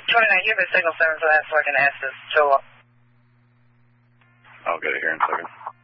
29, you have a signal 7 for that, so I can ask this to show up. I'll get it here in a second.